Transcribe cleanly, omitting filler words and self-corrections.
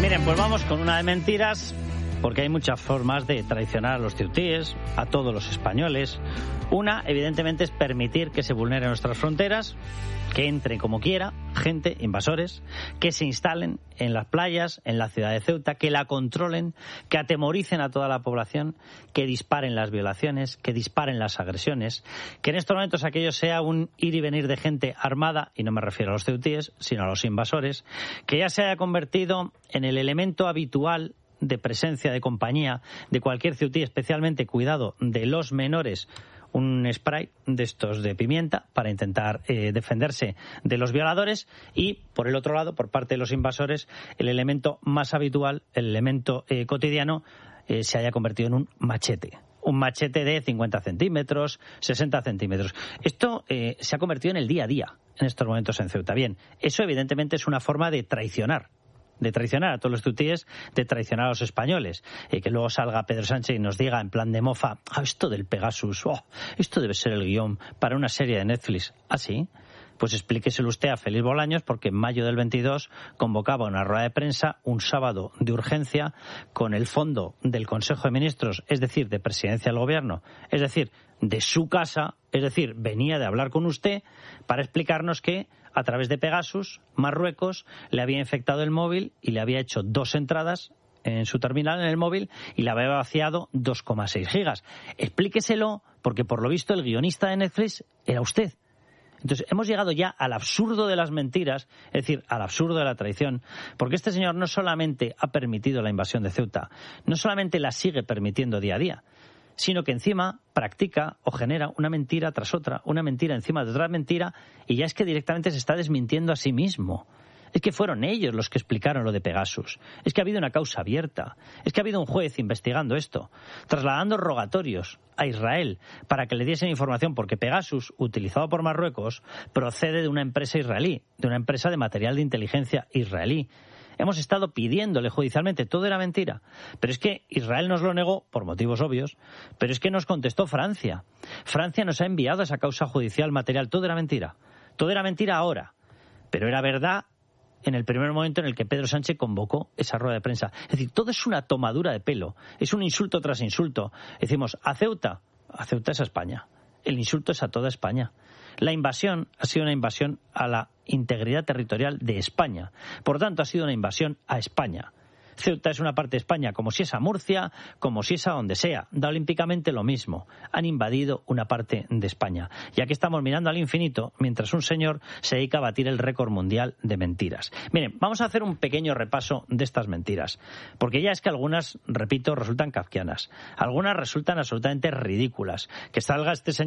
Miren, pues vamos con una de mentiras, porque hay muchas formas de traicionar a los ceutíes, a todos los españoles. Una, evidentemente, es permitir que se vulneren nuestras fronteras, que entren como quiera gente, invasores, que se instalen en las playas, en la ciudad de Ceuta, que la controlen, que atemoricen a toda la población, que disparen las violaciones, que disparen las agresiones, que en estos momentos aquello sea un ir y venir de gente armada, y no me refiero a los ceutíes, sino a los invasores, que ya se haya convertido en el elemento habitual de presencia, de compañía de cualquier ceutí, especialmente, cuidado, de los menores, un spray de estos de pimienta para intentar defenderse de los violadores, y por el otro lado, por parte de los invasores, el elemento más habitual, el elemento cotidiano, se haya convertido en un machete. Un machete de 50 centímetros, 60 centímetros. Esto se ha convertido en el día a día en estos momentos en Ceuta. Bien, eso evidentemente es una forma de traicionar a todos los ceutíes, de traicionar a los españoles. Que luego salga Pedro Sánchez y nos diga en plan de mofa, esto del Pegasus, esto debe ser el guión para una serie de Netflix. ¿Ah, sí? Pues explíqueselo usted a Félix Bolaños, porque en mayo del 22 convocaba una rueda de prensa, un sábado de urgencia, con el fondo del Consejo de Ministros, es decir, de Presidencia del Gobierno, es decir, de su casa, es decir, venía de hablar con usted para explicarnos que a través de Pegasus, Marruecos le había infectado el móvil y le había hecho 2 entradas en su terminal, en el móvil, y le había vaciado 2,6 gigas. Explíqueselo, porque por lo visto el guionista de Netflix era usted. Entonces, hemos llegado ya al absurdo de las mentiras, es decir, al absurdo de la traición, porque este señor no solamente ha permitido la invasión de Ceuta, no solamente la sigue permitiendo día a día, sino que encima practica o genera una mentira tras otra, una mentira encima de otra mentira, y ya es que directamente se está desmintiendo a sí mismo. Es que fueron ellos los que explicaron lo de Pegasus. Es que ha habido una causa abierta. Es que ha habido un juez investigando esto, trasladando rogatorios a Israel para que le diesen información, porque Pegasus, utilizado por Marruecos, procede de una empresa israelí, de una empresa de material de inteligencia israelí. Hemos estado pidiéndole judicialmente, todo era mentira. Pero es que Israel nos lo negó por motivos obvios, pero es que nos contestó Francia. Francia nos ha enviado esa causa judicial material, todo era mentira. Todo era mentira ahora, pero era verdad en el primer momento en el que Pedro Sánchez convocó esa rueda de prensa. Es decir, todo es una tomadura de pelo, es un insulto tras insulto. Decimos, a Ceuta es a España. El insulto es a toda España. La invasión ha sido una invasión a la integridad territorial de España. Por tanto, ha sido una invasión a España. Ceuta es una parte de España, como si es a Murcia, como si es a donde sea. Da olímpicamente lo mismo. Han invadido una parte de España. Y aquí estamos mirando al infinito mientras un señor se dedica a batir el récord mundial de mentiras. Miren, vamos a hacer un pequeño repaso de estas mentiras. Porque ya es que algunas, repito, resultan kafkianas. Algunas resultan absolutamente ridículas. Que salga este señor